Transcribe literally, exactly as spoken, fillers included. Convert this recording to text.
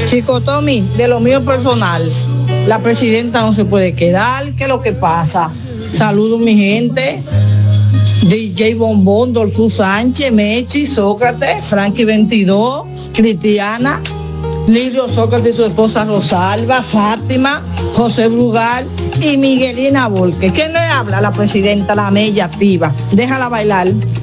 Chico Tommy, de lo mío personal, la presidenta no se puede quedar. ¿Qué es lo que pasa? Saludos mi gente, D J Bombón, Dolfú Sánchez, Mechi, Sócrates, Frankie veintidós, Cristiana, Lirio Sócrates y su esposa Rosalba, Fátima, José Brugal y Miguelina Volque. ¿Quién le habla? La presidenta, la mella activa. Déjala bailar.